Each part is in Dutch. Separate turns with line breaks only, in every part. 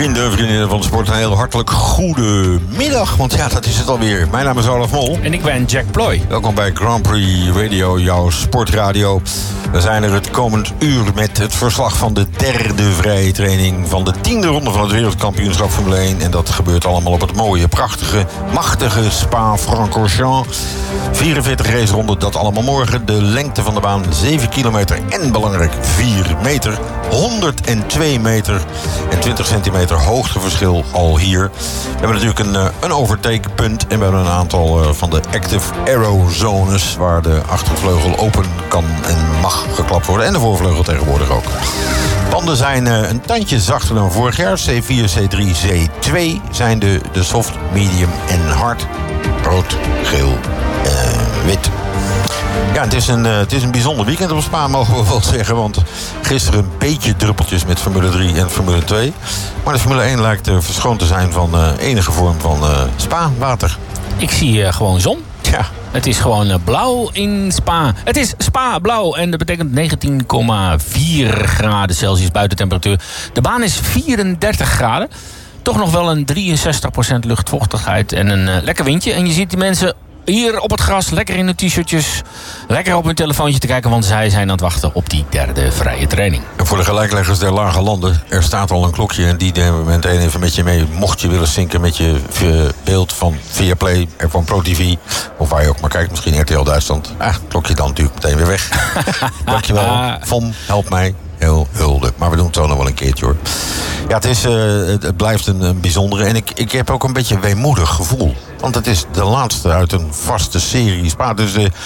Vrienden en vriendinnen van de sport, een heel hartelijk goede middag. Want ja, dat is het alweer. Mijn naam is Olaf Mol.
En ik ben Jack Ploy.
Welkom bij Grand Prix Radio, jouw sportradio. We zijn er het komend uur met het verslag van de derde vrije training van de 10e ronde van het wereldkampioenschap Formule 1. En dat gebeurt allemaal op het mooie, prachtige, machtige Spa-Francorchamps. 44 raceronden, dat allemaal morgen. De lengte van de baan 7 kilometer en belangrijk 4 meter. 102 meter en 20 centimeter hoogteverschil al hier. We hebben natuurlijk een overtakepunt en we hebben een aantal van de active aero zones waar de achtervleugel open kan en mag geklapt worden. En de voorvleugel tegenwoordig ook. Banden zijn een tandje zachter dan vorig jaar. C4, C3, C2 zijn de soft, medium en hard. Rood, geel, wit. Ja, het is een bijzonder weekend op Spa, mogen we wel zeggen. Want gisteren een beetje druppeltjes met Formule 3 en Formule 2. Maar de Formule 1 lijkt verschoond te zijn van enige vorm van Spa-water.
Ik zie gewoon zon.
Ja.
Het is gewoon blauw in Spa. Het is Spa-blauw en dat betekent 19,4 graden Celsius buitentemperatuur. De baan is 34 graden. Toch nog wel een 63% luchtvochtigheid en een lekker windje. En je ziet die mensen hier op het gras, lekker in de t-shirtjes, lekker op hun telefoontje te kijken, want zij zijn aan het wachten op die derde vrije training.
En voor de gelijkleggers der lage landen, er staat al een klokje en die nemen we meteen even met je mee. Mocht je willen zinken met je beeld van Viaplay, van ProTV, of waar je ook maar kijkt, misschien RTL Duitsland. Klokje dan natuurlijk meteen weer weg. Dankjewel. Vom, help mij. Heel hulde. Maar we doen het zo nog wel een keertje, hoor. Ja, het blijft een bijzondere. En ik heb ook een beetje een weemoedig gevoel. Want het is de laatste uit een vaste serie Spa. Dus de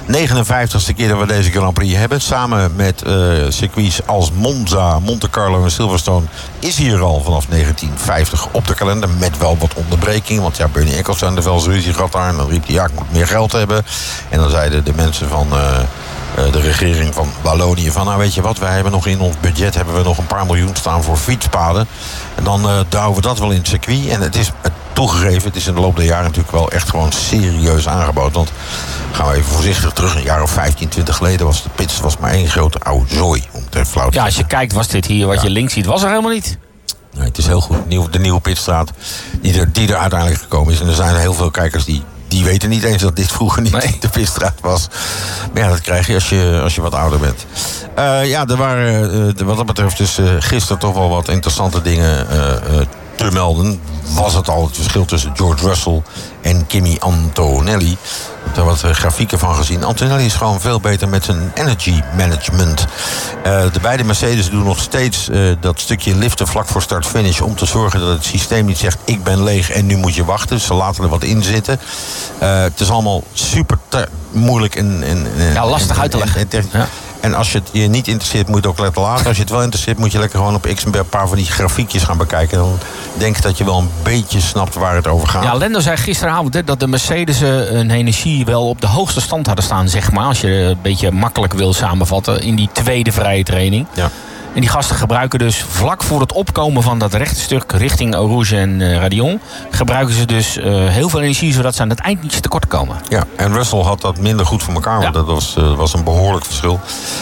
59ste keer dat we deze Grand Prix hebben. Samen met circuits als Monza, Monte Carlo en Silverstone is hier al vanaf 1950 op de kalender. Met wel wat onderbreking. Want ja, Bernie Ecclestone de wel ruzie gehad daar. En dan riep hij, ja, ik moet meer geld hebben. En dan zeiden de mensen van de regering van Wallonië van, nou weet je wat, wij hebben nog in ons budget hebben we nog een paar miljoen staan voor fietspaden. En dan douwen we dat wel in het circuit. En het is toegegeven, het is in de loop der jaren natuurlijk wel echt gewoon serieus aangebouwd. Want gaan we even voorzichtig terug, een jaar of 15, 20 geleden was de pits maar één grote oude zooi. Om het even flauw te zeggen.
Als je kijkt, was dit hier wat je links ziet, was er helemaal niet.
Nee, het is heel goed. De nieuwe pitstraat die er uiteindelijk gekomen is. En er zijn heel veel kijkers die weten niet eens dat dit vroeger niet de pitstraat was. Maar ja, dat krijg je als je wat ouder bent. Er waren wat dat betreft dus gisteren toch wel wat interessante dingen te melden. Was het al het verschil tussen George Russell en Kimi Antonelli. Ik heb er wat grafieken van gezien. Antonelli is gewoon veel beter met zijn energy management. De beide Mercedes doen nog steeds dat stukje liften vlak voor start-finish om te zorgen dat het systeem niet zegt, ik ben leeg en nu moet je wachten. Ze laten er wat in zitten. Het is allemaal super moeilijk en
lastig uit te leggen.
En als je het je niet interesseert, moet je het ook lekker laten. Als je het wel interesseert, moet je lekker gewoon op X een paar van die grafiekjes gaan bekijken. Dan denk ik dat je wel een beetje snapt waar het over gaat.
Ja, Lando zei gisteravond dat de Mercedes hun energie wel op de hoogste stand hadden staan, zeg maar. Als je een beetje makkelijk wil samenvatten in die tweede vrije training. Ja. En die gasten gebruiken dus vlak voor het opkomen van dat rechte stuk richting Eau Rouge en Radion, gebruiken ze dus heel veel energie zodat ze aan het eind niet tekort komen. Ja,
en Russell had dat minder goed voor elkaar, want dat was een behoorlijk verschil.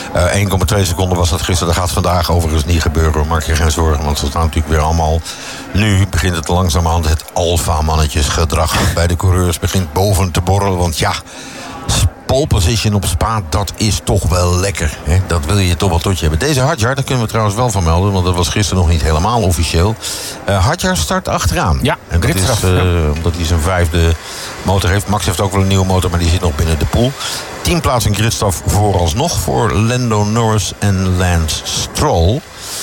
1,2 seconden was dat gisteren. Dat gaat vandaag overigens niet gebeuren, maak je geen zorgen. Want ze staan natuurlijk weer allemaal. Nu begint het langzamerhand het alfa-mannetjesgedrag bij de coureurs begint boven te borrelen. Want ja, pole position op Spa, dat is toch wel lekker. Hè? Dat wil je toch wel tot je hebben. Deze Hadjar, daar kunnen we trouwens wel van melden, want dat was gisteren nog niet helemaal officieel. Hadjar start achteraan.
Ja,
en dat is omdat hij zijn 5e motor heeft. Max heeft ook wel een nieuwe motor, maar die zit nog binnen de pool. 10 plaatsen gridstaf vooralsnog voor Lando Norris en Lance Stroll.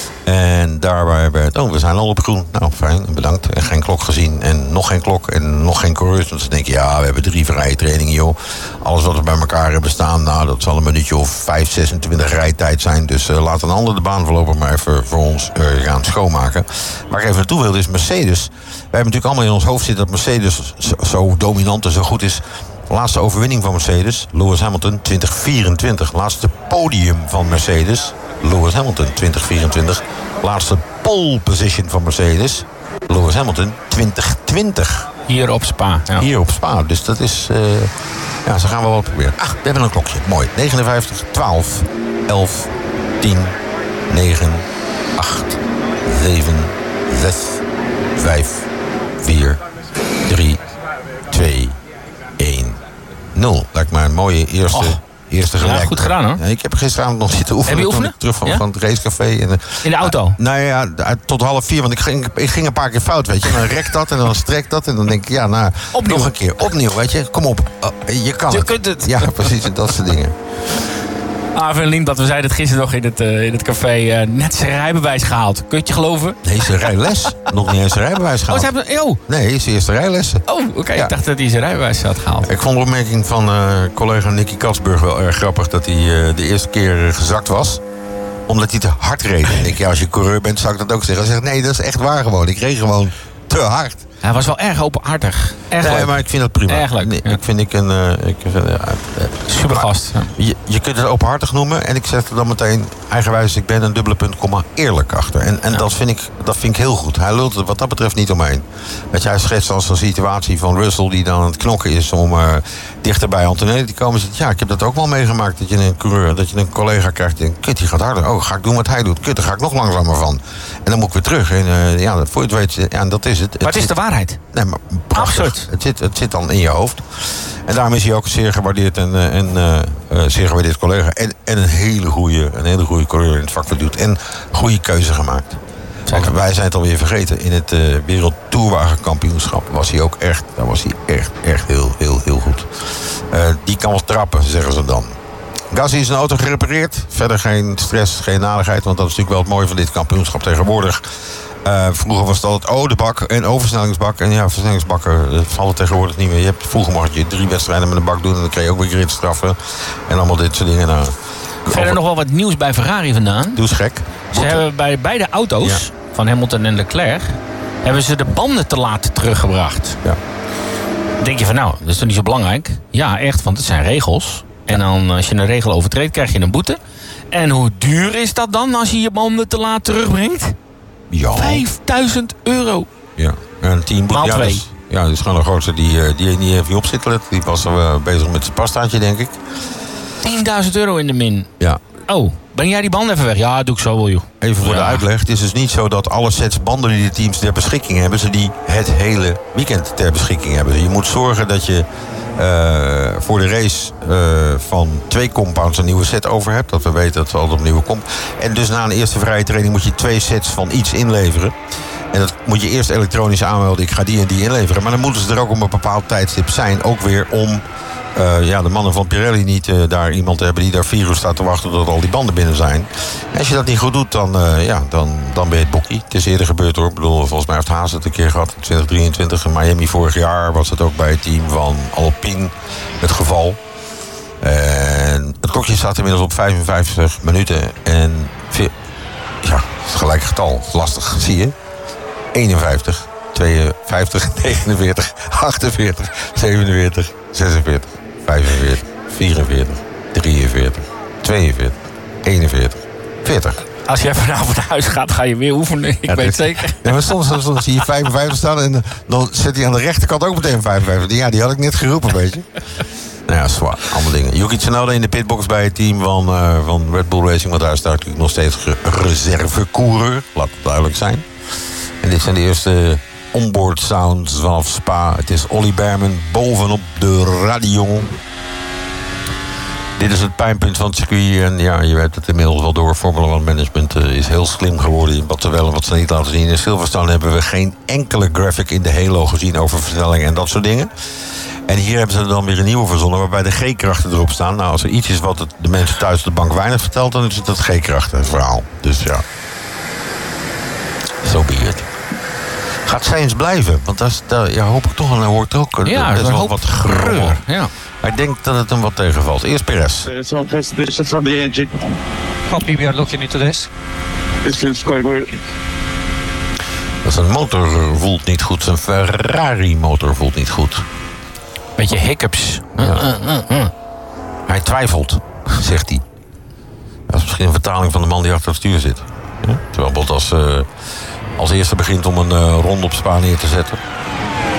En daarbij we zijn al op groen. Nou, fijn, bedankt. En geen klok gezien. En nog geen klok. En nog geen coureurs. Want ze denken, ja, we hebben 3 vrije trainingen, joh. Alles wat we bij elkaar hebben staan, nou, dat zal een minuutje of 5, 26 rijtijd zijn. Dus laat een ander de baan voorlopig maar even voor ons gaan schoonmaken. Waar ik even naartoe wilde is Mercedes. Wij hebben natuurlijk allemaal in ons hoofd zitten dat Mercedes zo dominant en zo goed is. Laatste overwinning van Mercedes, Lewis Hamilton, 2024. Laatste podium van Mercedes, Lewis Hamilton, 2024. Laatste pole position van Mercedes, Lewis Hamilton, 2020.
Hier op Spa. Ja.
Hier op Spa, dus dat is... ze gaan wel wat proberen. We hebben een klokje. Mooi. 59, 12, 11, 10, 9, 8, 7, 6, 5, 4, 3, 2, 1, 0. Lijkt me een mooie eerste gelijk.
Ja, goed gedaan hoor.
Ja, ik heb gisteravond nog zitten oefenen.
Heb je oefenen?
Terug van het racecafé. En,
in de auto?
Nou ja, tot 3:30. Want ik ging een paar keer fout, weet je. En dan rekt dat en dan strekt dat. En dan denk ik,
opnieuw.
Nog een keer. Opnieuw, weet je. Kom op. Je kan
Je
het.
kunt het.
Ja, precies. En dat soort dingen.
Aaf en Lien, we zeiden het gisteren nog in het café. Net zijn rijbewijs gehaald. Kun je het geloven?
Nee, zijn rijles. Nog niet eens zijn rijbewijs gehaald.
Ze hebben...
Nee, zijn eerste rijlessen.
Oké.
Ja.
Ik dacht dat hij zijn rijbewijs had gehaald.
Ik vond de opmerking van collega Nicky Katsburg wel erg grappig. Dat hij de eerste keer gezakt was. Omdat hij te hard reed. Ik denk, als je coureur bent, zou ik dat ook zeggen. Hij zegt, nee, dat is echt waar gewoon. Ik reed gewoon te hard.
Hij was wel erg openhartig.
Nee, maar ik vind dat prima.
Erg leuk.
Nee,
Ja.
Ik vind
Supergast. Ja.
Je kunt het openhartig noemen. En ik zet er dan meteen eigenwijs, ik ben een dubbele punt, komma, eerlijk achter. En dat vind ik heel goed. Hij lult er wat dat betreft niet omheen. Weet je, hij schetst als een situatie van Russell die dan aan het knokken is om dichter bij Antonelli te komen. Zegt, ja, ik heb dat ook wel meegemaakt. Dat je een coureur, dat je een collega krijgt die denkt, kut, die gaat harder. Oh, ga ik doen wat hij doet. Kut, daar ga ik nog langzamer van. En dan moet ik weer terug. En voor je het weet, en dat is het.
Maar het is de waarheid.
Nee, maar prachtig.
Absoluut.
Het zit dan in je hoofd. En daarom is hij ook zeer gewaardeerd zeer gewaardeerd collega. En een hele goede coureur in het vak wat doet. En goede keuze gemaakt. Want wij zijn het alweer vergeten. In het wereldtoerwagenkampioenschap was hij ook echt heel goed. Die kan wel trappen, zeggen ze dan. Gasly is zijn auto gerepareerd. Verder geen stress, geen nadigheid. Want dat is natuurlijk wel het mooie van dit kampioenschap tegenwoordig. Vroeger was het altijd odebak en oversnellingsbak. En ja, versnellingsbakken vallen tegenwoordig niet meer. Vroeger mocht je 3 wedstrijden met een bak doen. En dan kreeg je ook weer gridstraffen. En allemaal dit soort dingen.
Verder nog wel wat nieuws bij Ferrari vandaan.
Doe eens gek.
Ze hebben bij beide auto's, van Hamilton en Leclerc, hebben ze de banden te laat teruggebracht.
Ja.
Dan denk je van, nou, dat is toch niet zo belangrijk? Ja, echt, want het zijn regels. En dan, als je een regel overtreedt, krijg je een boete. En hoe duur is dat dan als je je banden te laat terugbrengt?
Ja.
€5.000.
Ja, een team.
Maal 2.
Ja, dat is gewoon een grootste die niet even op zit. Die was bezig met zijn pastaatje, denk ik.
€10.000 in de min.
Ja.
Oh, breng jij die banden even weg? Ja, doe ik zo wel, joh.
Even voor de uitleg. Het is dus niet zo dat alle sets banden die de teams ter beschikking hebben, ze die het hele weekend ter beschikking hebben. Je moet zorgen dat je voor de race van 2 compounds een nieuwe set over hebt. Dat we weten dat we altijd opnieuw komt. En dus na een eerste vrije training moet je 2 sets van iets inleveren. En dat moet je eerst elektronisch aanmelden. Ik ga die en die inleveren. Maar dan moeten ze er ook op een bepaald tijdstip zijn. Ook weer om de mannen van Pirelli niet daar iemand te hebben die daar 4 uur staat te wachten tot al die banden binnen zijn. En als je dat niet goed doet, dan ben je het bokkie. Het is eerder gebeurd hoor. Ik bedoel, volgens mij heeft Haas het een keer gehad in 2023. In Miami vorig jaar was het ook bij het team van Alpine het geval. En het klokje staat inmiddels op 55 minuten. En het gelijk getal. Lastig, zie je. 51, 52, 49, 48, 47, 46, 45, 44, 43, 42, 41, 40.
Als jij vanavond naar huis gaat, ga je weer oefenen. Ik weet het zeker.
Ja, maar soms zie je 55 staan en dan zet hij aan de rechterkant ook meteen 55. Ja, die had ik net geroepen, weet je. Nou ja, zwaar. Allemaal dingen. Yuki Tsunoda in de pitbox bij het team van Red Bull Racing. Want daar staat natuurlijk nog steeds reservecoureur. Laat het duidelijk zijn. En dit zijn de eerste onboard sounds vanaf Spa. Het is Ollie Bearman bovenop de radio. Dit is het pijnpunt van het circuit. En ja, je weet het inmiddels wel door. Formula 1 management is heel slim geworden in wat ze wel en wat ze niet laten zien. In Silverstone hebben we geen enkele graphic in de halo gezien over versnelling en dat soort dingen. En hier hebben ze dan weer een nieuwe verzonnen waarbij de G-krachten erop staan. Nou, als er iets is wat de mensen thuis op de bank weinig vertelt, dan is het dat G-krachten verhaal. Dus ja. So be it. Gaat Sainz blijven? Want daar hoop ik toch, en dan hoort ook best wel wat greur.
Ja.
Maar ik denk dat het hem wat tegenvalt. Eerst Perez.
It's all this from the engine.
Copy, we are looking into this.
This feels quite weird.
Dat zijn motor voelt niet goed. Zijn Ferrari motor voelt niet goed.
Beetje hiccups.
Hij twijfelt, zegt hij. Dat is misschien een vertaling van de man die achter het stuur zit. Ja? Terwijl Bottas als eerste begint om een ronde op Spa neer te zetten. Ik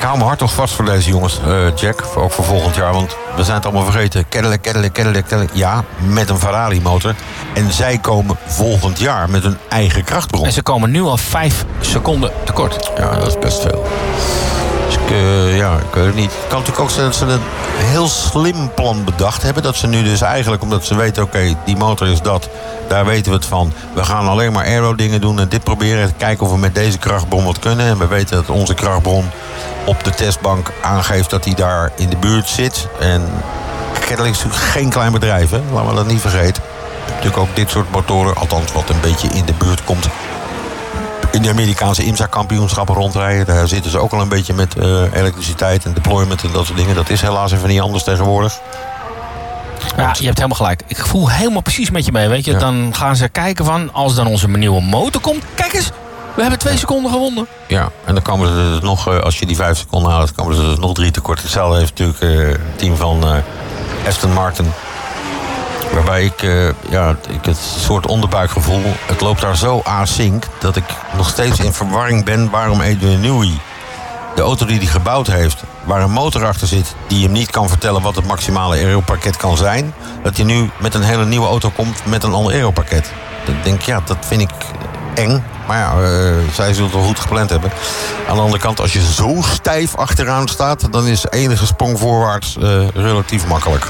Ik hou mijn hart toch vast voor deze jongens, Jack. Ook voor volgend jaar, want we zijn het allemaal vergeten. Cadillac. Ja, met een Ferrari-motor. En zij komen volgend jaar met hun eigen krachtbron.
En ze komen nu al 5 seconden tekort.
Ja, dat is best veel. Dus ik weet het niet. Het kan natuurlijk ook zijn dat ze een heel slim plan bedacht hebben. Dat ze nu dus eigenlijk, omdat ze weten, oké, die motor is dat. Daar weten we het van. We gaan alleen maar aero-dingen doen en dit proberen. Kijken of we met deze krachtbron wat kunnen. En we weten dat onze krachtbron op de testbank aangeeft dat hij daar in de buurt zit. En Cadillac is natuurlijk geen klein bedrijf, hè? Laten we dat niet vergeten. Natuurlijk ook dit soort motoren, althans wat een beetje in de buurt komt. In de Amerikaanse IMSA-kampioenschappen rondrijden. Daar zitten ze ook al een beetje met elektriciteit en deployment en dat soort dingen. Dat is helaas even niet anders tegenwoordig.
Ja, je hebt helemaal gelijk. Ik voel helemaal precies met je mee, weet je. Ja. Dan gaan ze kijken van, als dan onze nieuwe motor komt. Kijk eens, we hebben 2 seconden gewonnen.
Ja, en dan komen ze dus nog, als je die 5 seconden haalt, komen ze dus nog 3 tekort. Hetzelfde heeft natuurlijk het team van Aston Martin. Waarbij ik het soort onderbuikgevoel, het loopt daar zo async dat ik nog steeds in verwarring ben waarom Adrian Newey, de auto die hij gebouwd heeft, waar een motor achter zit die hem niet kan vertellen wat het maximale aeropakket kan zijn, dat hij nu met een hele nieuwe auto komt met een ander aeropakket. Ik denk, ja, dat vind ik eng. Maar ja, zij zullen het wel goed gepland hebben. Aan de andere kant, als je zo stijf achteraan staat, dan is enige sprong voorwaarts relatief makkelijk.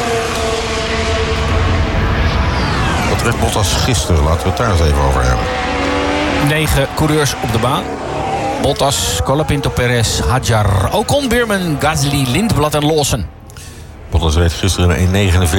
Wat reed Bottas gisteren? Laten we het daar eens even over hebben.
9 coureurs op de baan. Bottas, Colapinto, Perez, Hadjar, Ocon, Bierman, Gasly, Lindblad en Lawson.
Bottas reed gisteren een 1:49.1.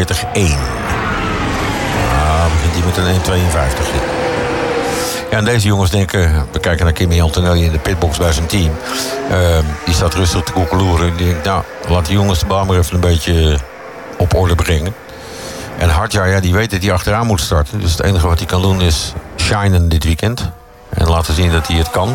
Begint hij met een 1:52. Ja, en deze jongens denken, we kijken naar Kimi Antonelli in de pitbox bij zijn team. Die staat rustig te koekeloeren. En die denkt, nou, laat die jongens de baan maar even een beetje op orde brengen. En Hadjar, ja, die weet dat hij achteraan moet starten. Dus het enige wat hij kan doen is shinen dit weekend. En laten zien dat hij het kan.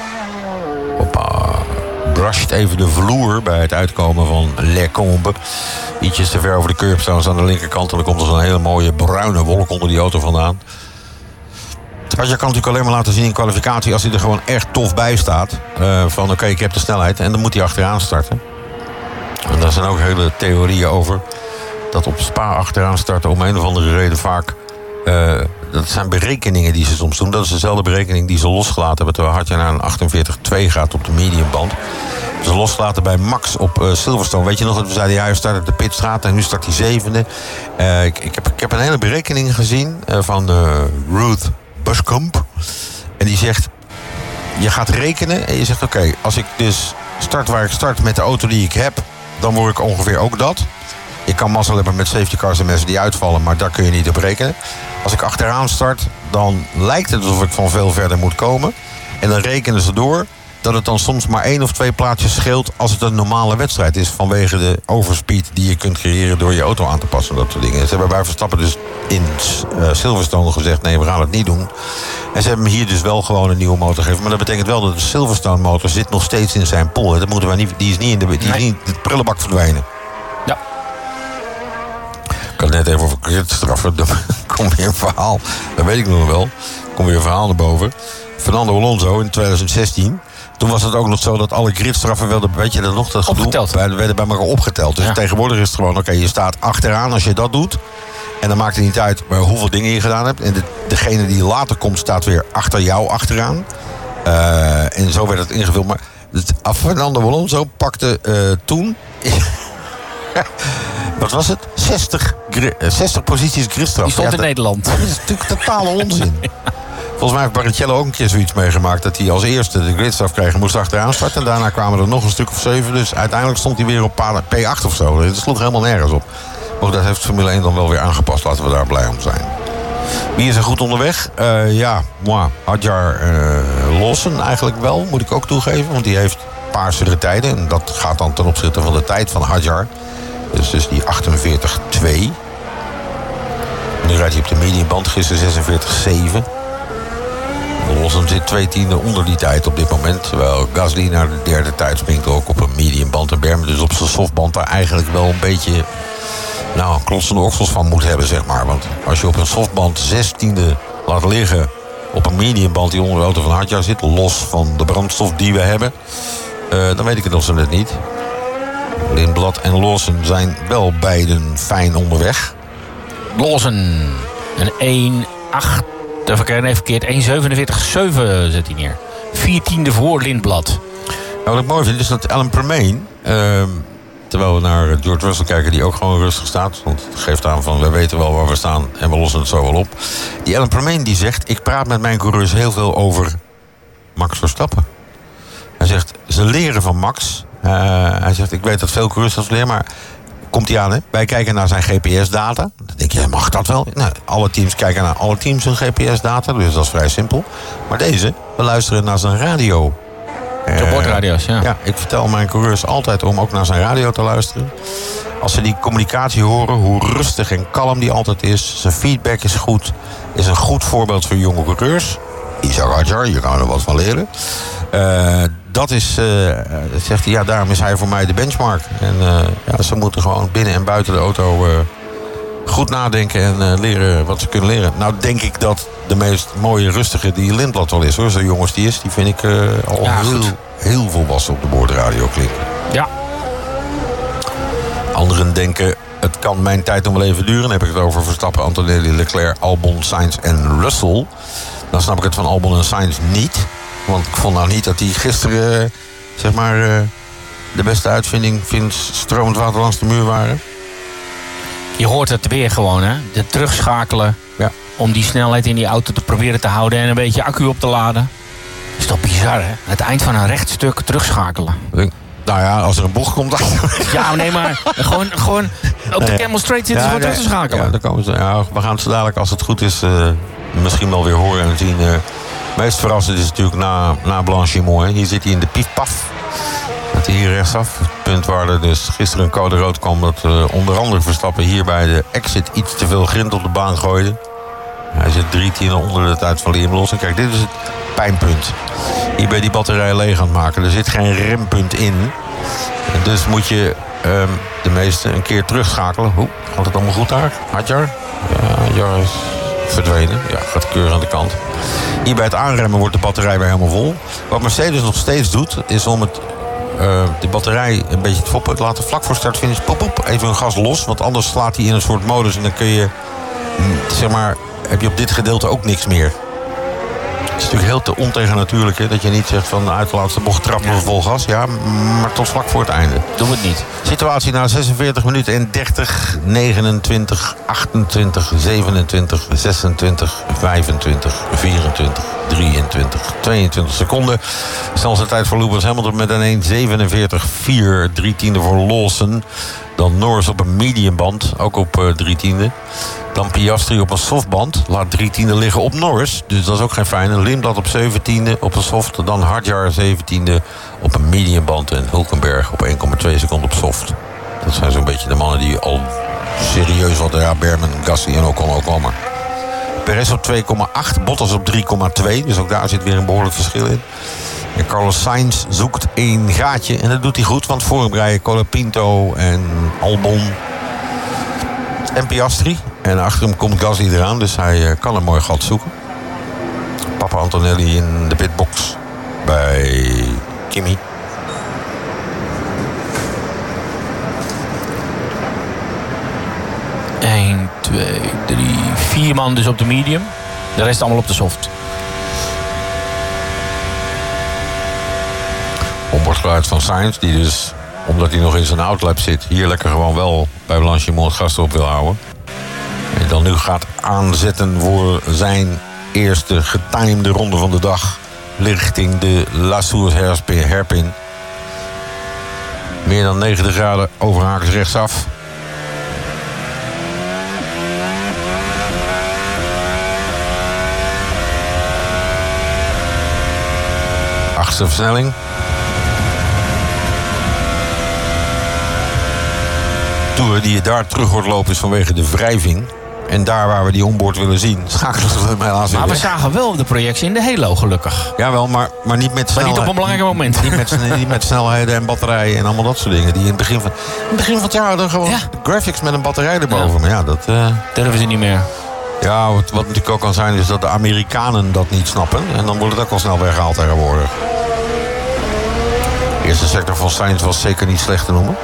Hoppa. Brusht even de vloer bij het uitkomen van Le Combe. Ietsjes te ver over de curb staan ze aan de linkerkant. En dan komt er zo'n hele mooie bruine wolk onder die auto vandaan. Hadjar kan natuurlijk alleen maar laten zien in kwalificatie als hij er gewoon echt tof bij staat. Van oké, ik heb de snelheid. En dan moet hij achteraan starten. En daar zijn ook hele theorieën over. Dat op Spa achteraan starten om een of andere reden vaak. Dat zijn berekeningen die ze soms doen. Dat is dezelfde berekening die ze losgelaten hebben terwijl Hadjar naar een 48.2 gaat op de mediumband. Ze losgelaten bij Max op Silverstone. Weet je nog dat we zeiden, ja, hij start op de pitstraat en nu start hij 7e. Ik heb een hele berekening gezien van Ruth Buskamp. En die zegt, je gaat rekenen en je zegt, oké, als ik dus start waar ik start met de auto die ik heb, dan word ik ongeveer ook dat. Je kan mazzel hebben met safety cars en mensen die uitvallen, maar daar kun je niet op rekenen. Als ik achteraan start, dan lijkt het alsof ik van veel verder moet komen. En dan rekenen ze door dat het dan soms maar 1 of 2 plaatsjes scheelt als het een normale wedstrijd is. Vanwege de overspeed die je kunt creëren door je auto aan te passen. Dat soort dingen. Ze hebben bij Verstappen dus in Silverstone gezegd, nee, we gaan het niet doen. En ze hebben hem hier dus wel gewoon een nieuwe motor gegeven. Maar dat betekent wel dat de Silverstone motor zit nog steeds in zijn pool. Dat moeten we niet, die is niet in de prullenbak verdwijnen.
Ja.
Ik had het net even over gridstraffen. Dan komt weer een verhaal. Dat weet ik nog wel. Komt weer een verhaal naar boven. Fernando Alonso in 2016. Toen was het ook nog zo dat alle gridstraffen werden, weet je dat nog? Dat
opgeteld.
Werden bij elkaar opgeteld. Dus tegenwoordig is het gewoon, oké, je staat achteraan als je dat doet. En dan maakt het niet uit hoeveel dingen je gedaan hebt. En degene die later komt staat weer achter jou achteraan. En zo werd het ingevuld. Maar Fernando Alonso pakte toen... Wat was het? 60 posities gridstraf.
Die stond in Nederland.
Dat is natuurlijk totale onzin. Volgens mij heeft Barrichello ook een keer zoiets meegemaakt. Dat hij als eerste de gridstraf kreeg en moest achteraan starten. En daarna kwamen er nog een stuk of 7. Dus uiteindelijk stond hij weer op P8 of zo. Dat sloeg helemaal nergens op. Maar dat heeft Formule 1 dan wel weer aangepast. Laten we daar blij om zijn. Wie is er goed onderweg? Hadjar Lawson eigenlijk wel, moet ik ook toegeven. Want die heeft paarsere tijden. En dat gaat dan ten opzichte van de tijd van Hadjar. Dus die 48.2. Nu rijdt hij op de mediumband, gisteren 46.7. Lawson zit 2 tienden onder die tijd op dit moment. Terwijl Gasly naar de derde tijd springt ook op een mediumband. En Berman dus op zijn softband daar eigenlijk wel een beetje... een klotsende oksels van moet hebben, zeg maar. Want als je op een softband 16e laat liggen op een mediumband die onder de auto van Hadjar zit, los van de brandstof die we hebben, dan weet ik het nog zo net niet. Lindblad en Lawson zijn wel beiden fijn onderweg.
Lawson. Een 1.8. Even verkeerd. 1.47.7 zet hij neer. 14e voor Lindblad.
Nou, wat ik mooi vind is dat Alan Permane... terwijl we naar George Russell kijken, die ook gewoon rustig staat. Want het geeft aan van, we weten wel waar we staan en we lossen het zo wel op. Die Alan Permane die zegt, ik praat met mijn coureurs heel veel over Max Verstappen. Hij zegt, ze leren van Max. Hij zegt, ik weet dat veel coureurs dat leren, maar komt hij aan, hè? Wij kijken naar zijn GPS-data. Dan denk je, mag dat wel? Nou, alle teams kijken naar alle teams hun GPS-data, dus dat is vrij simpel. Maar deze, we luisteren naar zijn radio.
De bordradio's, ja.
Ja, ik vertel mijn coureurs altijd om ook naar zijn radio te luisteren. Als ze die communicatie horen, hoe rustig en kalm die altijd is. Zijn feedback is goed. Is een goed voorbeeld voor jonge coureurs. Isaac Hadjar, je kan er wat van leren. Dat is, zegt hij, ja, daarom is hij voor mij de benchmark. En ja, ze moeten gewoon binnen en buiten de auto goed nadenken en leren wat ze kunnen leren. Nou denk ik dat de meest mooie rustige die Lindblad wel is, hoor. Zo jongens die is, die vind ik al heel volwassen op de boordradio klinken.
Ja.
Anderen denken, het kan mijn tijd nog wel even duren. Dan heb ik het over Verstappen, Antonelli, Leclerc, Albon, Sainz en Russell. Dan snap ik het van Albon en Sainz niet. Want ik vond nou niet dat die gisteren, zeg maar, de beste uitvinding vindt stromend water langs de muur waren.
Je hoort het weer gewoon, hè? De terugschakelen.
Ja.
Om die snelheid in die auto te proberen te houden en een beetje accu op te laden. Is toch bizar, hè? Het eind van een rechtstuk terugschakelen.
Nou ja, als er een bocht komt...
Ja, nee, maar gewoon op de Camel Straight zitten ze voor terug te schakelen.
Ja, dan komen ze, ja, we gaan het zo dadelijk, als het goed is, misschien wel weer horen en zien. Meest verrassend is natuurlijk na Blanchimont. Hè. Hier zit hij in de piefpaf. Dat hij hier rechtsaf. Het punt waar er dus gisteren een code rood kwam, dat onder andere Verstappen hier bij de exit iets te veel grind op de baan gooide. Hij zit 3/10 onder de tijd van Liam Lawson. Kijk, dit is het pijnpunt. Hier ben je die batterij leeg aan het maken. Er zit geen rempunt in. En dus moet je de meeste een keer terugschakelen. Hoe gaat het allemaal goed daar? Hadjar? Ja, Hadjar is verdwenen. Ja, gaat keurig aan de kant. Hier bij het aanremmen wordt de batterij weer helemaal vol. Wat Mercedes nog steeds doet, is om de batterij een beetje te foppen. Laten vlak voor start-finish, even een gas los. Want anders slaat hij in een soort modus en dan kun je, zeg maar, heb je op dit gedeelte ook niks meer. Het is natuurlijk heel te ontegennatuurlijk, hè, dat je niet zegt van uit de laatste bocht trappen we vol gas. Ja, maar tot vlak voor het einde.
Doen we het niet.
Situatie na 46 minuten en 30, 29, 28, 27, 26, 25, 24, 23, 22 seconden. Snelste tijd voor Lewis Hamilton met een 1:47.4, 3/10 voor Lawson. Dan Norris op een mediumband, ook op 3/10. Dan Piastri op een softband, laat 3/10 liggen op Norris. Dus dat is ook geen fijne. Lindblad op 17e op een soft. Dan Hadjar 17e op een mediumband. En Hulkenberg op 1,2 seconden op soft. Dat zijn zo'n beetje de mannen die al serieus wat... Ja, Berman, Gasly en Ocon ook al, maar... Perez op 2,8, Bottas op 3,2. Dus ook daar zit weer een behoorlijk verschil in. En Carlos Sainz zoekt één gaatje. En dat doet hij goed, want voor hem rijden Colapinto en Albon en Piastri. En achter hem komt Gasly eraan, dus hij kan een mooi gat zoeken. Papa Antonelli in de pitbox bij Kimi.
Eén, 2, 3, 4 man dus op de medium. De rest allemaal op de soft.
Onboardgeluid van Sainz, die dus, omdat hij nog in zijn outlap zit, hier lekker gewoon wel bij Blanchimont het gas erop wil houden. En dan nu gaat aanzetten voor zijn eerste getimede ronde van de dag richting de La Source hairpin. Meer dan 90 graden overhakers rechtsaf. Achtste versnelling. Toer die je daar terug hoort lopen is vanwege de wrijving. En daar waar we die onboard willen zien, schakelen ze hem helaas weer
Maar we
weg.
zagen wel de projectie in de Halo, gelukkig.
Jawel, maar niet met snelheid.
Maar niet op een belangrijk moment.
Niet met snelheden en batterijen en allemaal dat soort dingen. Die in het begin van het jaar hadden gewoon graphics met een batterij erboven.
Ja.
Maar ja, dat...
Durven ze niet meer.
Ja, wat natuurlijk ook kan zijn is dat de Amerikanen dat niet snappen. En dan wordt het ook al snel weggehaald tegenwoordig. De eerste sector van Sainz was zeker niet slecht te noemen.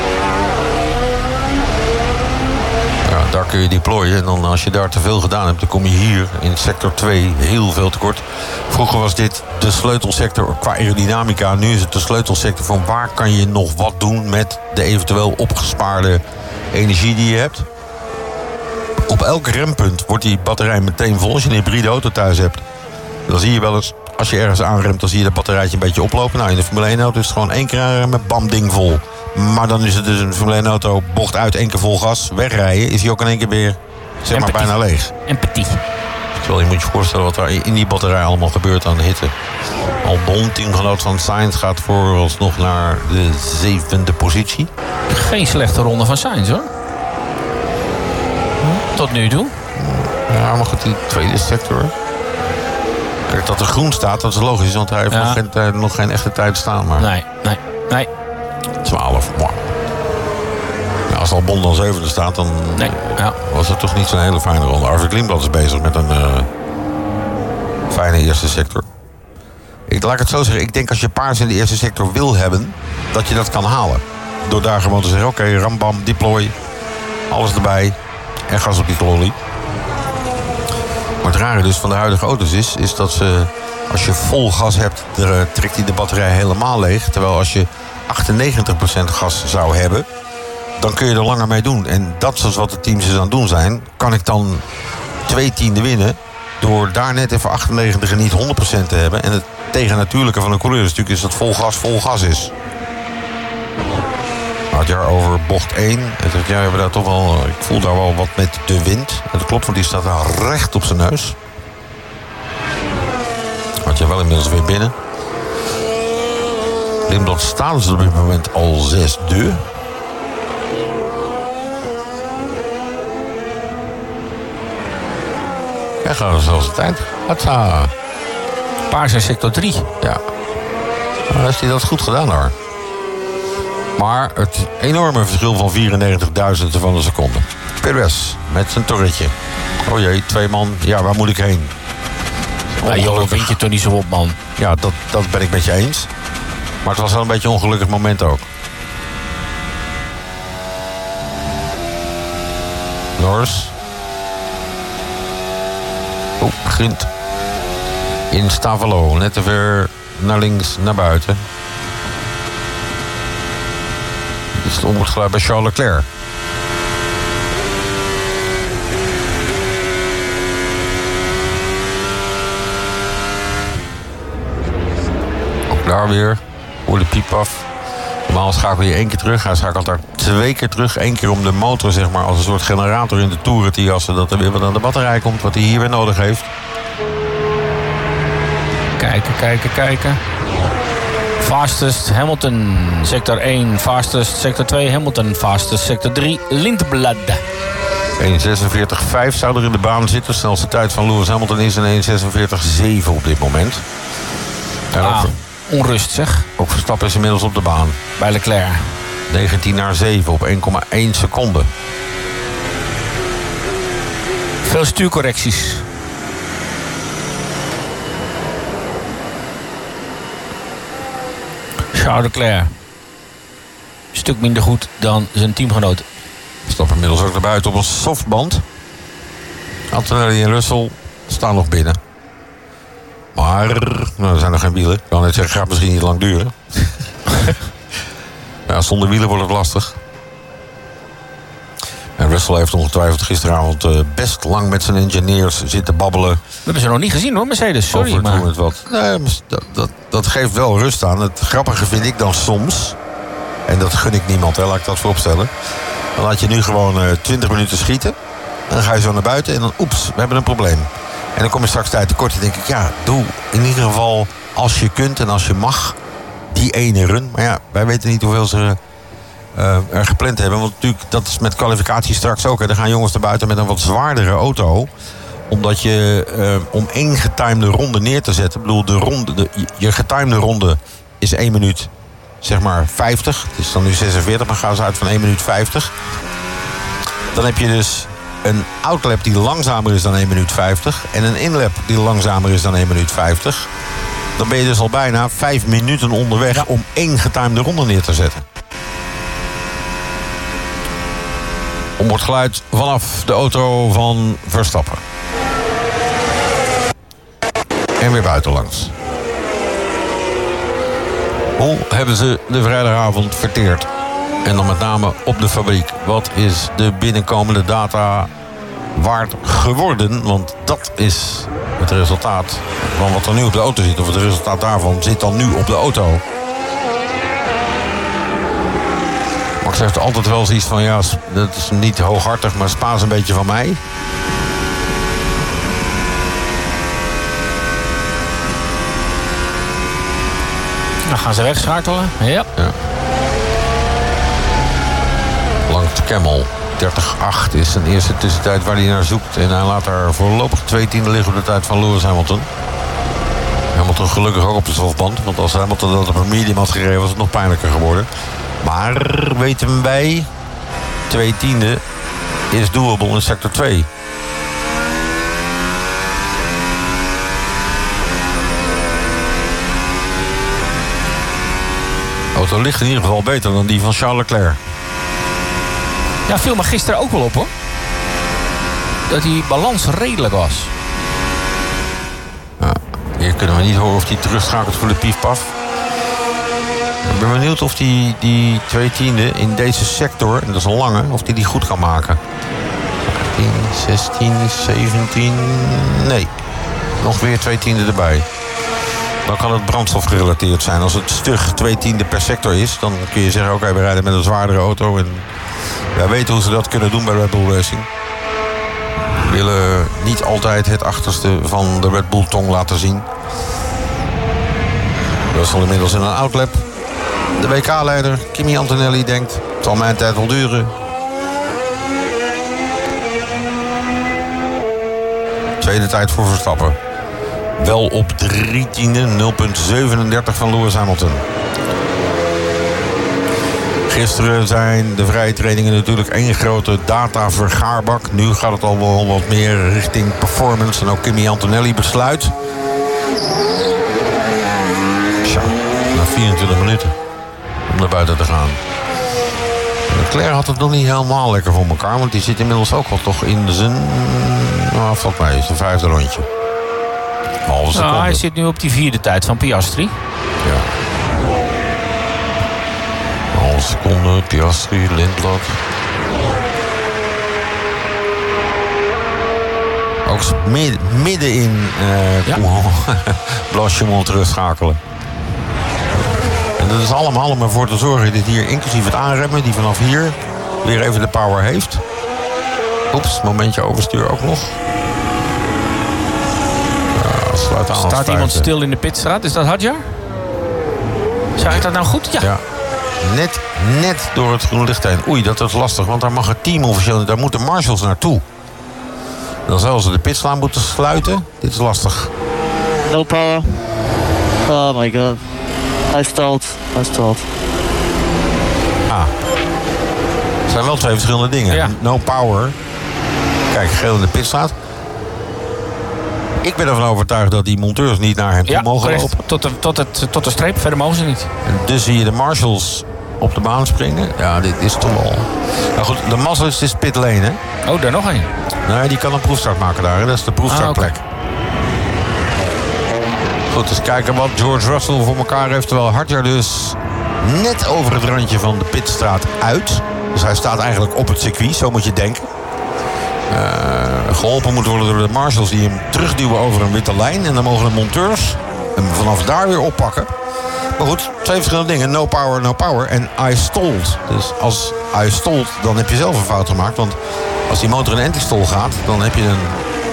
Ja, daar kun je deployen. En dan als je daar te veel gedaan hebt, dan kom je hier in sector 2 heel veel tekort. Vroeger was dit de sleutelsector qua aerodynamica. Nu is het de sleutelsector van waar kan je nog wat doen met de eventueel opgespaarde energie die je hebt. Op elk rempunt wordt die batterij meteen vol. Als je een hybride auto thuis hebt, dan zie je wel eens, als je ergens aanremt, dan zie je dat batterijtje een beetje oplopen. Nou, in de Formule 1 auto is het gewoon 1 keer aanremmen, bam, ding vol. Maar dan is het dus een Formule 1 auto, bocht uit, 1 keer vol gas, wegrijden, is hij ook in 1 keer weer, zeg maar, bijna leeg.
Empathie.
Terwijl je moet je voorstellen wat er in die batterij allemaal gebeurt aan de hitte. Albon, teamgenoot van Sainz, gaat vooralsnog naar de 7e positie.
Geen slechte ronde van Sainz, hoor. Tot nu toe.
Ja, maar goed, die tweede sector. Kijk, dat er groen staat, dat is logisch, want hij heeft nog geen echte tijd staan. Maar
Nee.
12. Wow. Ja, als Albon dan 7e staat, dan was het toch niet zo'n hele fijne ronde. Arvid Lindblad is bezig met een fijne eerste sector. Laat ik het zo zeggen, ik denk als je paars in de eerste sector wil hebben, dat je dat kan halen. Door daar gewoon te zeggen, oké, rambam, deploy, alles erbij en gas op die klolie. Maar het rare dus van de huidige auto's is dat ze, als je vol gas hebt, trekt hij de batterij helemaal leeg. Terwijl als je 98% gas zou hebben, dan kun je er langer mee doen. En dat is wat de teams dus aan het doen zijn. Kan ik dan 2/10 winnen door daar net even 98 en niet 100% te hebben. En het tegennatuurlijke van een coureur is natuurlijk dat vol gas is. Maar het jaar over bocht 1. We hebben daar toch wel, ik voel daar wel wat met de wind. En dat klopt, want die staat daar recht op zijn neus. Had je wel inmiddels weer binnen. Lindblad staan ze op dit moment al 6e. Ja, gaan we zelfs de tijd. Hatsa.
Paars in sector 3.
Ja. Maar heeft hij dat goed gedaan daar. Maar het enorme verschil van 94.000 van een seconde. Perez met zijn torretje. Oh jee, 2 man. Ja, waar moet ik heen?
Joh, vind je toch niet zo op, man.
Ja, dat ben ik met je eens. Maar het was wel een beetje een ongelukkig moment ook. Norris. Begint in Stavelo. Net te ver naar links, naar buiten. Dit is het omgeluid bij Charles Leclerc. Ook daar weer. Hoor de piep af. Normaal schakel je 1 keer terug. Hij schakelt daar 2 keer terug. 1 keer om de motor, zeg maar, als een soort generator in de toeren te jassen. Dat er weer wat aan de batterij komt, wat hij hier weer nodig heeft.
Kijken. Fastest Hamilton, sector 1. Fastest, sector 2 Hamilton. Fastest, sector 3 Lindblad.
1.46.5 zou er in de baan zitten. De snelste tijd van Lewis Hamilton is een 1.46.7 op dit moment.
Onrust, zeg.
Ook Verstappen is inmiddels op de baan.
Bij Leclerc.
19/7 op 1,1 seconde.
Veel stuurcorrecties. Charles Leclerc. Een stuk minder goed dan zijn teamgenoot.
Verstappen inmiddels ook naar buiten op een softband. Antonelli en Russell staan nog binnen. Maar er zijn nog geen wielen. Ik kan net zeggen, gaat misschien niet lang duren. Ja, zonder wielen wordt het lastig. En Russell heeft ongetwijfeld gisteravond best lang met zijn engineers zitten babbelen.
We hebben ze nog niet gezien, hoor, Mercedes. Sorry, maar...
Nee, dat geeft wel rust aan. Het grappige vind ik dan soms, en dat gun ik niemand, hè, laat ik dat vooropstellen. Dan laat je nu gewoon 20 minuten schieten. En dan ga je zo naar buiten en dan, oeps, we hebben een probleem. En dan kom je straks tijd tekort en denk ik, ja, doe in ieder geval als je kunt en als je mag die ene run. Maar ja, wij weten niet hoeveel ze er gepland hebben. Want natuurlijk, dat is met kwalificatie straks ook. Hè. Er gaan jongens naar buiten met een wat zwaardere auto. Omdat je om 1 getimede ronde neer te zetten. Ik bedoel, je getimede ronde is 1 minuut, zeg maar 50. Het is dan nu 46, maar gaan ze uit van 1 minuut 50. Dan heb je dus een outlap die langzamer is dan 1 minuut 50. En een inlap die langzamer is dan 1 minuut 50. Dan ben je dus al bijna 5 minuten onderweg om 1 getimede ronde neer te zetten. Onboordgeluid vanaf de auto van Verstappen. En weer buitenlangs. Hoe hebben ze de vrijdagavond verteerd? En dan met name op de fabriek. Wat is de binnenkomende data waard geworden? Want dat is het resultaat van wat er nu op de auto zit. Of het resultaat daarvan zit dan nu op de auto. Max heeft altijd wel zoiets van, ja, dat is niet hooghartig, maar Spa is een beetje van mij.
Dan gaan ze wegschakelen. Ja.
Langs Camel. 30-8 is zijn eerste tussentijd waar hij naar zoekt. En hij laat daar voorlopig 2 tienden liggen op de tijd van Lewis Hamilton. Hamilton gelukkig ook op de softband. Want als Hamilton dat op een medium had gereden, was het nog pijnlijker geworden. Maar weten wij, 2 tienden is doable in sector 2. De auto ligt in ieder geval beter dan die van Charles Leclerc.
Ja, viel me gisteren ook wel op, hoor. Dat die balans redelijk was.
Ja, hier kunnen we niet horen of hij terugschakelt voor de piefpaf. Ik ben benieuwd of die 2 tienden in deze sector, en dat is een lange, of die goed kan maken. 15, 16, 17... Nee. Nog weer 2 tienden erbij. Dan kan het brandstof gerelateerd zijn. Als het stug 2 tienden per sector is, dan kun je zeggen, oké, we rijden met een zwaardere auto. En wij weten hoe ze dat kunnen doen bij Red Bull Racing. We willen niet altijd het achterste van de Red Bull tong laten zien. Russell inmiddels in een outlap. De WK-leider, Kimi Antonelli, denkt, het zal mijn tijd wel duren. Tweede tijd voor Verstappen. Wel op 3 tienden, 0,37 van Lewis Hamilton. Gisteren zijn de vrije trainingen natuurlijk één grote datavergaarbak. Nu gaat het al wel wat meer richting performance. En ook Kimi Antonelli besluit. Tja, na 24 minuten om naar buiten te gaan. Leclerc had het nog niet helemaal lekker voor elkaar. Want die zit inmiddels ook wel toch in zijn... Nou, volgens mij is het 5e rondje. Halve seconde.
Hij zit nu op die 4e tijd van Piastri.
Ja. Halve seconde, Piastri, Lindblad. Ook midden in Blanchimont terugschakelen. En dat is allemaal om ervoor te zorgen dat hier, inclusief het aanremmen, die vanaf hier weer even de power heeft. Oeps, momentje overstuur ook nog.
Staat iemand stil in de pitstraat? Is dat Hadjar? Zeg ik dat nou goed? Ja.
Net door het groene licht heen. Oei, dat is lastig, want daar mag het team officieel... Daar moeten marshals naartoe. Dan zouden ze de pitslaan moeten sluiten. Dit is lastig.
No power. Oh my god. I stalled.
Het zijn wel 2 verschillende dingen.
Ja.
No power. Kijk, geel in de pitstraat. Ik ben ervan overtuigd dat die monteurs niet naar hem toe mogen lopen.
Tot de streep, verder mogen ze niet.
En dus zie je de marshals op de baan springen. Ja, dit is toch wel... Nou goed, de mazzel is pit lane, hè?
Oh, daar nog één.
Nee, die kan een proefstart maken daar. Hè? Dat is de proefstartplek. Goed, dus kijken wat George Russell voor elkaar heeft. Terwijl Hadjar dus net over het randje van de pitstraat uit. Dus hij staat eigenlijk op het circuit, zo moet je denken. Geholpen moet worden door de marshals die hem terugduwen over een witte lijn. En dan mogen de monteurs hem vanaf daar weer oppakken. Maar goed, 2 verschillende dingen. No power en I stalled. Dus als I stalled, dan heb je zelf een fout gemaakt. Want als die motor in anti-stall gaat, dan heb je een...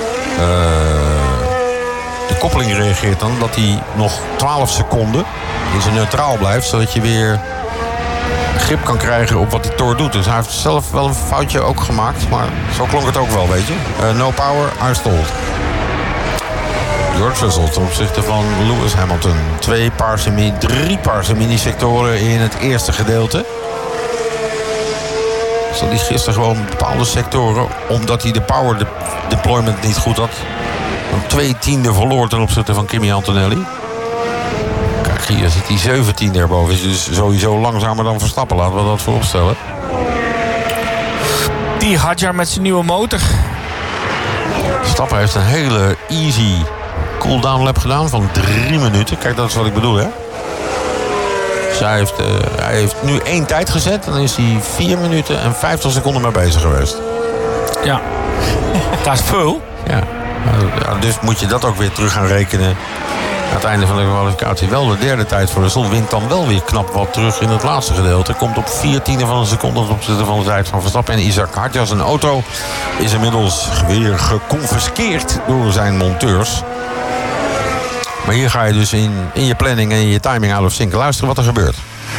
de koppeling reageert dan dat hij nog 12 seconden in zijn neutraal blijft. Zodat je weer grip kan krijgen op wat die Thor doet. Dus hij heeft zelf wel een foutje ook gemaakt. Maar zo klonk het ook wel, weet je. No power, I stalled. George Russell ten opzichte van Lewis Hamilton. 3 paarse mini-sectoren in het eerste gedeelte. Zal die gisteren gewoon bepaalde sectoren, omdat hij de power deployment niet goed had, een 2 tienden verloor ten opzichte van Kimi Antonelli. Hier zit die 17 erboven. Is dus sowieso langzamer dan Verstappen. Laten we dat vooropstellen.
Die Hadjar met zijn nieuwe motor.
Verstappen heeft een hele easy cooldown lap gedaan van 3 minuten. Kijk, dat is wat ik bedoel, hè. Dus hij heeft nu 1 tijd gezet. Dan is hij 4 minuten en 50 seconden mee bezig geweest.
Ja. Dat is veel.
Ja. Dus moet je dat ook weer terug gaan rekenen. Aan het einde van de kwalificatie. Wel de derde tijd voor Russell. Wint dan wel weer knap wat terug in het laatste gedeelte. Komt op 14e van een seconde ten opzichte van de tijd van Verstappen. En Isaac Hadjar, zijn auto, is inmiddels weer geconfiskeerd door zijn monteurs. Maar hier ga je dus in je planning en in je timing out of sync. Luisteren wat er gebeurt.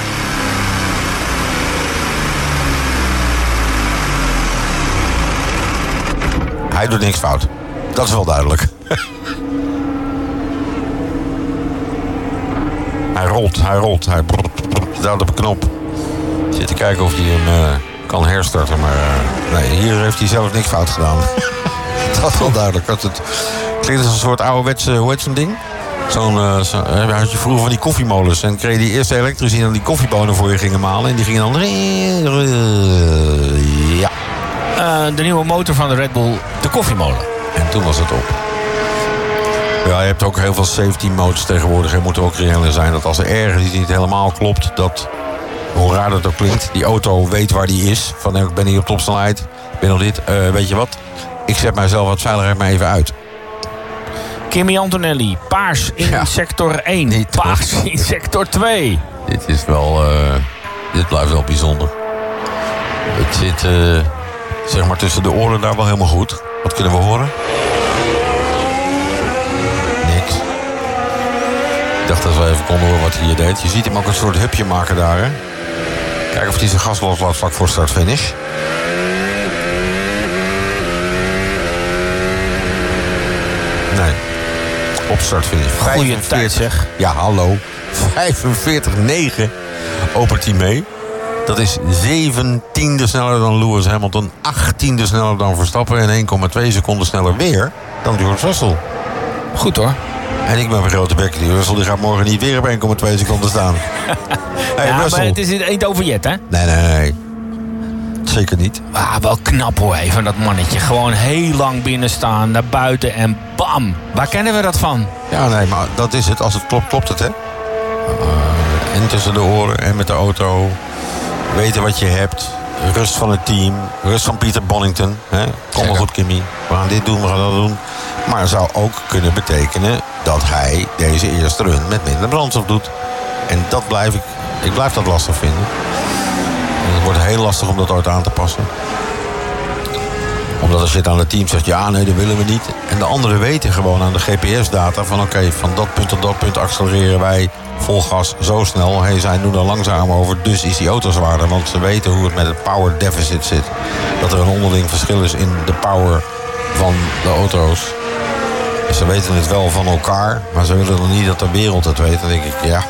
Hij doet niks fout. Dat is wel duidelijk. Hij rolt. Hij duwt op een knop. Zit te kijken of hij hem kan herstarten. Maar nee, hier heeft hij zelf niks fout gedaan. Dat is wel duidelijk. Het klinkt als een soort ouderwetse, hoe heet zo'n ding? Had je vroeger van die koffiemolens. En kreeg je die eerste elektrici die dan die koffiebonen voor je gingen malen. En die gingen dan... Ja.
De nieuwe motor van de Red Bull, de koffiemolen.
En toen was het op. Ja, je hebt ook heel veel safety modes tegenwoordig. Er moet ook reëler zijn dat als er ergens iets niet helemaal klopt... dat, hoe raar dat ook klinkt, die auto weet waar die is. Van, ik ben hier op topsnelheid, ik ben al dit. Weet je wat? Ik zet mijzelf wat veiligheid maar even uit.
Kimi Antonelli, paars in sector 1.
Niet
paars in sector 2.
Dit is wel... dit blijft wel bijzonder. Het zit, zeg maar, tussen de oren daar wel helemaal goed. Wat kunnen we horen? Niks. Ik dacht dat we even konden horen wat hij hier deed. Je ziet hem ook een soort hupje maken daar, hè? Kijken of hij zijn gas loslaat vlak voor start-finish. Nee. Op start-finish.
Goeie tijd, zeg.
Ja, hallo. 45,9 opent hij mee. Dat is 17e sneller dan Lewis Hamilton. 18e sneller dan Verstappen. En 1,2 seconden sneller weer dan George Russell.
Goed hoor.
En ik ben mijn grote bek. Die Russell die gaat morgen niet weer op 1,2 seconden staan. Hey,
ja,
Russell.
maar het is niet overjet, hè?
Nee. Zeker niet.
Wel knap hoor, even dat mannetje. Gewoon heel lang binnen staan, naar buiten en bam. Waar kennen we dat van?
Ja, nee, maar dat is het. Als het klopt, klopt het, hè? En tussen de oren en met de auto. Weten wat je hebt. Rust van het team. Rust van Peter Bonington. Hè? Kom maar goed, Kimi. We gaan dit doen, we gaan dat doen. Maar het zou ook kunnen betekenen dat hij deze eerste run met minder brandstof doet. En dat ik blijf dat lastig vinden. En het wordt heel lastig om dat ooit aan te passen. Omdat als je het aan het team zegt, ja, nee, dat willen we niet. En de anderen weten gewoon aan de GPS-data van oké, van dat punt tot dat punt accelereren wij vol gas zo snel. Zij doen er langzaam over, dus is die auto zwaarder. Want ze weten hoe het met het power deficit zit. Dat er een onderling verschil is in de power van de auto's. Dus ze weten het wel van elkaar, maar ze willen nog niet dat de wereld het weet. Dan denk ik, ja.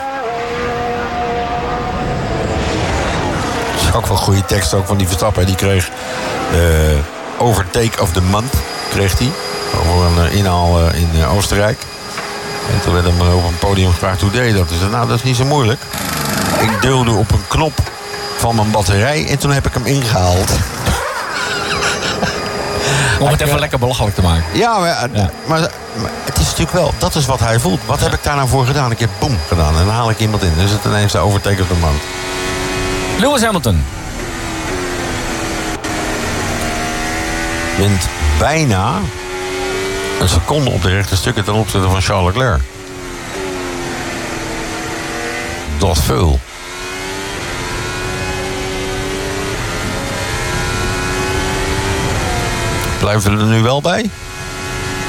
Dat is ook wel een goede tekst ook van die Verstappen. Die kreeg Overtake of the Month, kreeg hij. Over een inhaal in Oostenrijk. En toen werd hem op een podium gevraagd, hoe deed je dat? Dus nou, dat is niet zo moeilijk. Ik duwde op een knop van mijn batterij en toen heb ik hem ingehaald.
Om het even lekker belachelijk te maken.
Ja, maar het is natuurlijk wel, dat is wat hij voelt. Wat heb ik daar nou voor gedaan? Ik heb boem gedaan en dan haal ik iemand in. Dus het ineens de Overtake of the Month.
Lewis Hamilton.
Wint bijna een seconde op de rechte stukken ten opzichte van Charles Leclerc. Dat was veel. Blijven we er nu wel bij?